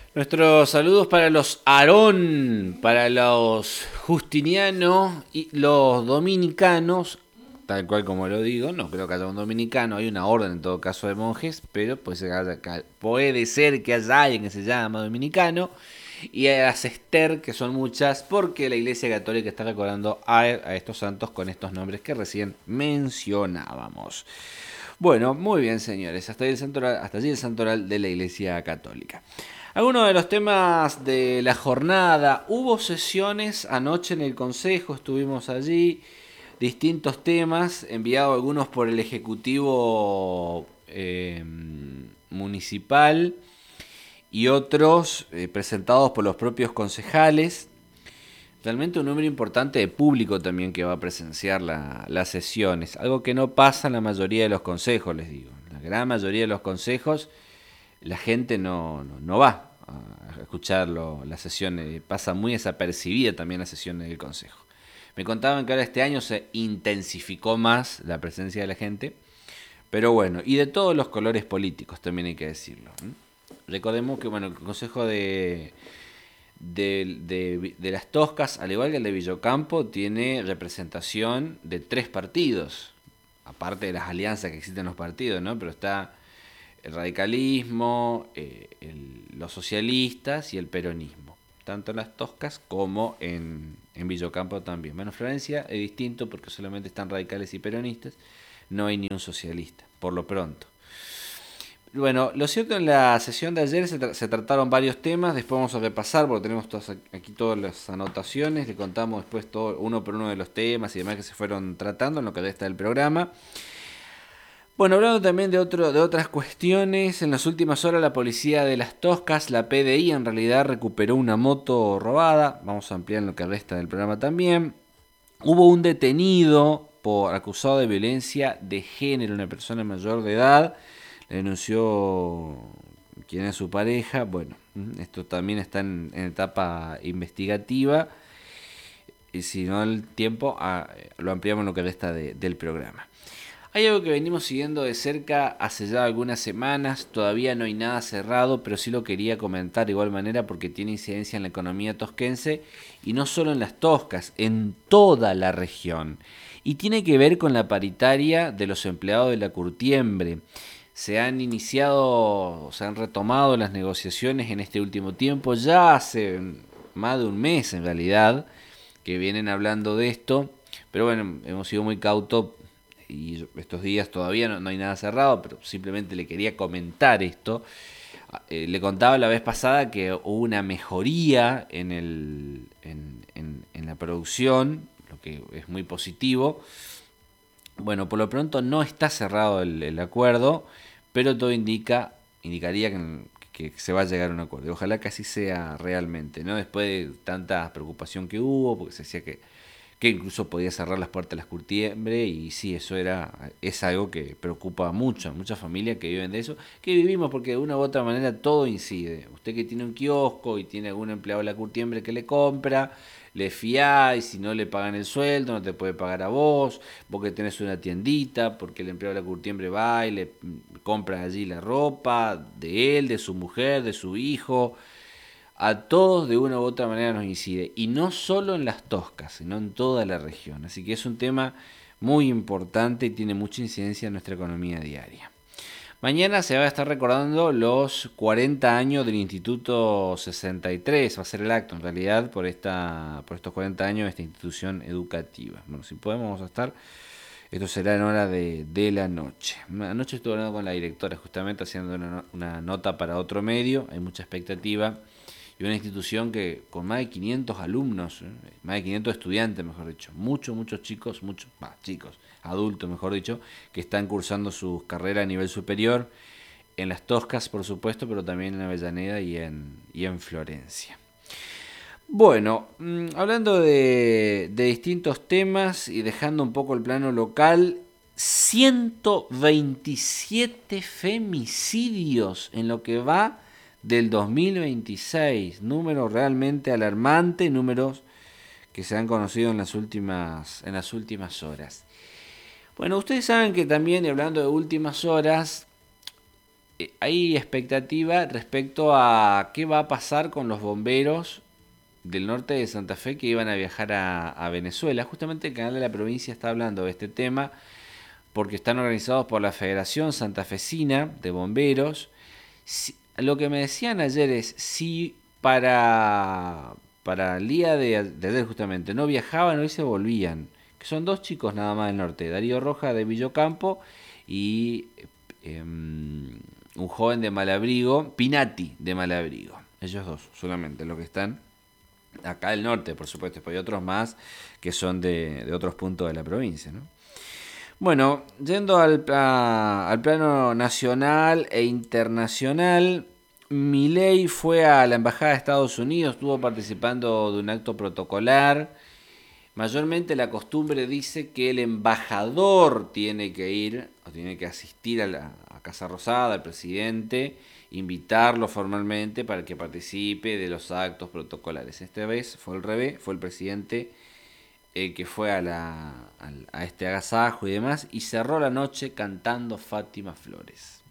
Nuestros saludos para los Aarón, para los Justiniano y los dominicanos, tal cual como lo digo, no creo que haya un dominicano, hay una orden en todo caso de monjes, pero puede ser que haya alguien que se llama dominicano, y a las Esther, que son muchas, porque la Iglesia Católica está recordando a estos santos con estos nombres que recién mencionábamos. Bueno, muy bien, señores. Hasta allí el santoral de la Iglesia Católica. Algunos de los temas de la jornada. Hubo sesiones anoche en el Consejo, estuvimos allí. Distintos temas, enviados algunos por el Ejecutivo Municipal y otros presentados por los propios concejales. Realmente un número importante de público también que va a presenciar las sesiones. Algo que no pasa en la mayoría de los consejos, les digo. En la gran mayoría de los consejos la gente no va a escucharlo, las sesiones. Pasa muy desapercibida también las sesiones del consejo. Me contaban que ahora este año se intensificó más la presencia de la gente. Pero bueno, y de todos los colores políticos también hay que decirlo. Recordemos que bueno, el consejo de las Toscas, al igual que el de Villocampo, tiene representación de 3 partidos, aparte de las alianzas que existen en los partidos, ¿no? Pero está el radicalismo, los socialistas y el peronismo, tanto en las Toscas como en Villocampo también. Bueno, Florencia es distinto porque solamente están radicales y peronistas, no hay ni un socialista, por lo pronto. Bueno, lo cierto en la sesión de ayer se trataron varios temas, después vamos a repasar porque tenemos aquí todas las anotaciones, le contamos después todo, uno por uno de los temas y demás que se fueron tratando en lo que resta del programa. Bueno, hablando también de otras cuestiones, en las últimas horas la policía de Las Toscas, la PDI en realidad recuperó una moto robada, vamos a ampliar en lo que resta del programa también. Hubo un detenido por acusado de violencia de género, una persona mayor de edad, le denunció quién es su pareja. Bueno, esto también está en etapa investigativa y si no el tiempo lo ampliamos en lo que resta del programa. Hay algo que venimos siguiendo de cerca hace ya algunas semanas, todavía no hay nada cerrado, pero sí lo quería comentar de igual manera porque tiene incidencia en la economía tosquense y no solo en las Toscas, en toda la región. Y tiene que ver con la paritaria de los empleados de la Curtiembre. Se han retomado las negociaciones en este último tiempo, ya hace más de un mes en realidad, que vienen hablando de esto, pero bueno, hemos sido muy cautos y estos días todavía no hay nada cerrado, pero simplemente le quería comentar esto. Le contaba la vez pasada que hubo una mejoría en la producción, lo que es muy positivo. Bueno, por lo pronto no está cerrado el acuerdo, pero todo indicaría que se va a llegar a un acuerdo. Ojalá que así sea realmente, ¿no? Después de tanta preocupación que hubo, porque se decía que incluso podía cerrar las puertas de las Curtiembre, y sí, es algo que preocupa mucho a muchas familias que viven de eso, que vivimos porque de una u otra manera todo incide. Usted que tiene un kiosco y tiene algún empleado de la Curtiembre que le compra, le fía y si no le pagan el sueldo no te puede pagar a vos que tenés una tiendita, porque el empleado de la Curtiembre va y le compra allí la ropa de él, de su mujer, de su hijo. A todos de una u otra manera nos incide, y no solo en las Toscas, sino en toda la región. Así que es un tema muy importante y tiene mucha incidencia en nuestra economía diaria. Mañana se va a estar recordando los 40 años del Instituto 63, va a ser el acto en realidad por estos 40 años de esta institución educativa. Bueno, si podemos vamos a estar, esto será en hora de la noche. Anoche estuve hablando con la directora justamente haciendo una nota para otro medio, hay mucha expectativa. Y una institución que con más de 500 alumnos, más de 500 estudiantes, mejor dicho, muchos chicos, chicos, adultos, mejor dicho, que están cursando sus carreras a nivel superior, en Las Toscas, por supuesto, pero también en Avellaneda y en Florencia. Bueno, hablando de distintos temas y dejando un poco el plano local, 127 femicidios en lo que va del 2026, números realmente alarmantes, números que se han conocido en las últimas horas. Bueno, ustedes saben que también, y hablando de últimas horas, hay expectativa respecto a qué va a pasar con los bomberos del norte de Santa Fe que iban a viajar a Venezuela. Justamente el canal de la provincia está hablando de este tema porque están organizados por la Federación Santafesina de Bomberos. Lo que me decían ayer es si para el día de ayer justamente no viajaban, hoy se volvían. Que son dos chicos nada más del norte, Darío Roja de Villocampo y un joven de Malabrigo, Pinati de Malabrigo. Ellos dos solamente los que están acá del norte, por supuesto, pero hay otros más que son de otros puntos de la provincia, ¿no? Bueno, yendo al plano nacional e internacional, Milei fue a la Embajada de Estados Unidos, estuvo participando de un acto protocolar. Mayormente la costumbre dice que el embajador tiene que ir, o tiene que asistir a Casa Rosada, al presidente, invitarlo formalmente para que participe de los actos protocolares. Esta vez fue al revés, fue el presidente el que fue a este agasajo y demás, y cerró la noche cantando Fátima Flores.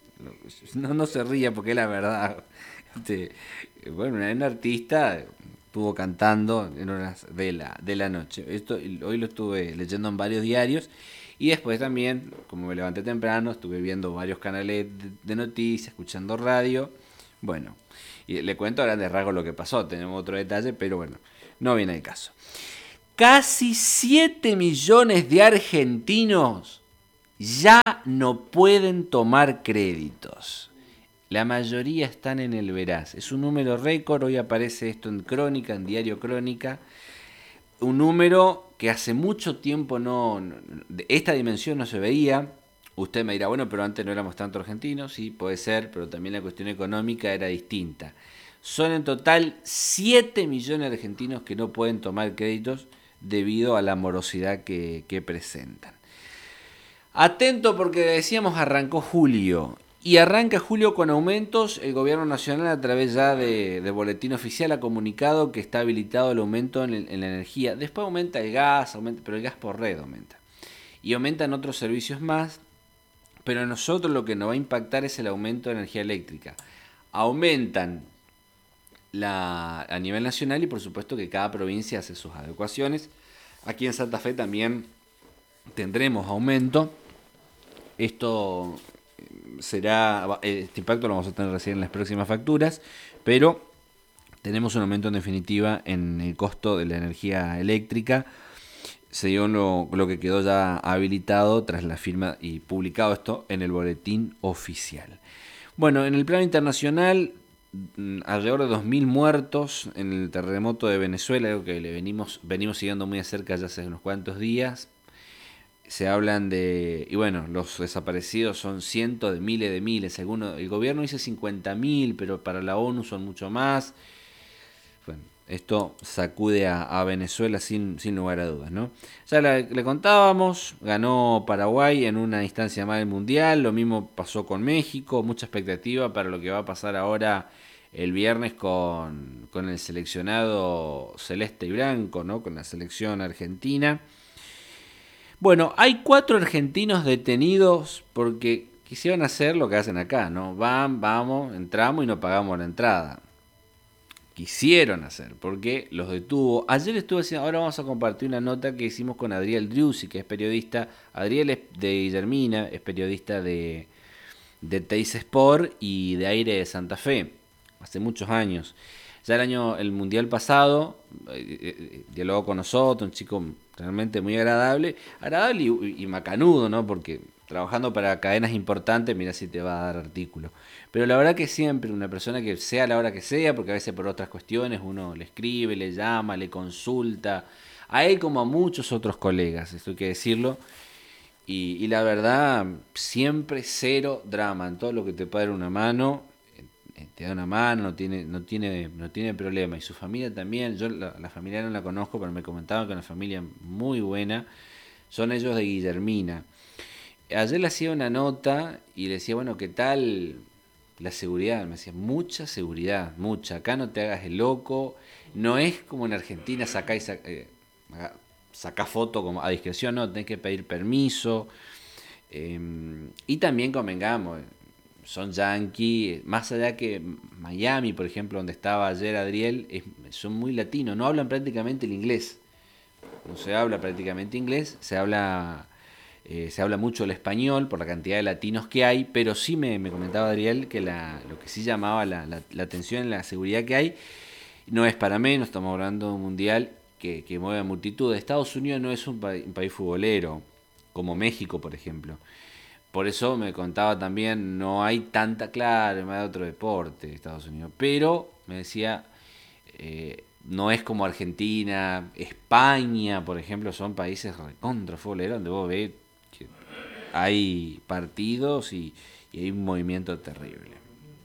No se ría porque es la verdad. Bueno, un artista estuvo cantando en horas de la noche. Esto hoy lo estuve leyendo en varios diarios y después también, como me levanté temprano, estuve viendo varios canales de noticias, escuchando radio. Bueno, y le cuento a grandes rasgos lo que pasó. Tenemos otro detalle, pero bueno, no viene el caso. Casi 7 millones de argentinos ya no pueden tomar créditos. La mayoría están en el veraz. Es un número récord, hoy aparece esto en Crónica, en Diario Crónica. Un número que hace mucho tiempo de esta dimensión no se veía. Usted me dirá, bueno, pero antes no éramos tanto argentinos. Sí, puede ser, pero también la cuestión económica era distinta. Son en total 7 millones de argentinos que no pueden tomar créditos debido a la morosidad que presentan. Atento porque decíamos arrancó julio y arranca julio con aumentos. El gobierno nacional a través ya de boletín oficial ha comunicado que está habilitado el aumento en la energía. Después aumenta el gas, pero el gas por red aumenta. Y aumentan otros servicios más, pero a nosotros lo que nos va a impactar es el aumento de energía eléctrica. Aumentan a nivel nacional y por supuesto que cada provincia hace sus adecuaciones. Aquí en Santa Fe también tendremos aumento. Esto este impacto lo vamos a tener recién en las próximas facturas, pero tenemos un aumento en definitiva en el costo de la energía eléctrica, según lo que quedó ya habilitado tras la firma y publicado esto en el boletín oficial. Bueno, en el plano internacional, alrededor de 2.000 muertos en el terremoto de Venezuela, algo que venimos siguiendo muy de cerca ya hace unos cuantos días. Se hablan y bueno, los desaparecidos son cientos de miles. El gobierno dice 50.000, pero para la ONU son mucho más. Bueno, esto sacude a Venezuela sin lugar a dudas, ¿no? Ya le contábamos, ganó Paraguay en una instancia más del Mundial, lo mismo pasó con México, mucha expectativa para lo que va a pasar ahora el viernes con el seleccionado celeste y blanco, ¿no? Con la selección argentina. Bueno, hay 4 argentinos detenidos porque quisieron hacer lo que hacen acá, ¿no? Vamos, entramos y no pagamos la entrada. Quisieron hacer, porque los detuvo. Ayer estuve haciendo, ahora vamos a compartir una nota que hicimos con Adriel Driussi, que es periodista. Adriel es de Guillermina, es periodista de Teis Sport y de Aire de Santa Fe, hace muchos años. Ya el mundial pasado dialogó con nosotros, un chico realmente muy agradable y macanudo, ¿no? Porque trabajando para cadenas importantes, mira si te va a dar artículos. Pero la verdad que siempre una persona que sea a la hora que sea, porque a veces por otras cuestiones uno le escribe, le llama, le consulta, a él como a muchos otros colegas, esto hay que decirlo. Y la verdad, siempre cero drama, en todo lo que te puede dar una mano, te da una mano, no tiene problema. Y su familia también, yo la familia no la conozco, pero me comentaban que es una familia muy buena, son ellos de Guillermina. Ayer le hacía una nota y le decía, bueno, ¿qué tal la seguridad? Me decía, mucha seguridad, mucha, acá no te hagas el loco, no es como en Argentina sacá foto como a discreción, no, tenés que pedir permiso. Y también convengamos, son yanqui, más allá que Miami, por ejemplo, donde estaba ayer Adriel, son muy latinos, no hablan prácticamente el inglés. No se habla prácticamente inglés, se habla mucho el español por la cantidad de latinos que hay, pero sí me comentaba Adriel que lo que sí llamaba la atención, la seguridad que hay, no es para menos, estamos hablando de un mundial que mueve a multitud. Estados Unidos no es un país futbolero, como México, por ejemplo. Por eso me contaba también, no hay tanta, claro, más de otro deporte Estados Unidos, pero me decía, no es como Argentina, España, por ejemplo, son países recontra futboleros donde vos ves que hay partidos y hay un movimiento terrible.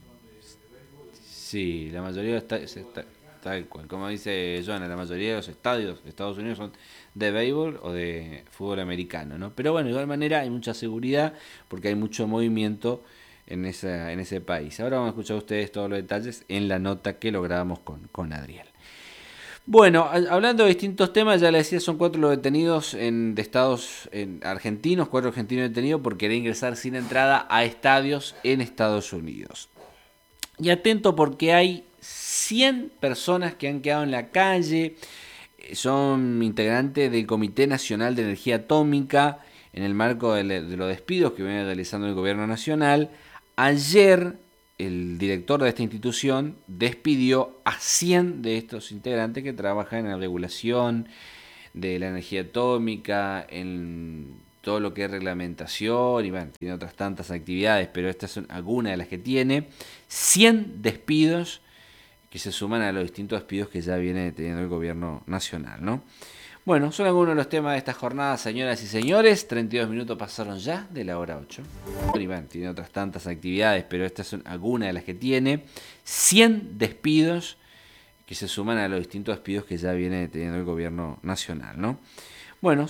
Sí, la mayoría está tal cual, como dice Joana, la mayoría de los estadios de Estados Unidos son de béisbol o de fútbol americano, ¿no? Pero bueno, de igual manera hay mucha seguridad porque hay mucho movimiento en ese país. Ahora van a escuchar ustedes todos los detalles en la nota que logramos con Adriel. Bueno, hablando de distintos temas, ya les decía, son 4 los detenidos de estados argentinos, 4 argentinos detenidos por querer ingresar sin entrada a estadios en Estados Unidos. Y atento porque hay 100 personas que han quedado en la calle, son integrantes del Comité Nacional de Energía Atómica en el marco de los despidos que viene realizando el gobierno nacional. Ayer el director de esta institución despidió a 100 de estos integrantes que trabajan en la regulación de la energía atómica, en todo lo que es reglamentación y bueno, tiene otras tantas actividades, pero estas son algunas de las que tiene. 100 despidos que se suman a los distintos despidos que ya viene teniendo el gobierno nacional, ¿no? Bueno, son algunos de los temas de esta jornada, señoras y señores. 32 minutos pasaron ya de la hora 8. Y bueno, tiene otras tantas actividades, pero estas son algunas de las que tiene. 100 despidos que se suman a los distintos despidos que ya viene teniendo el gobierno nacional, ¿no? Bueno,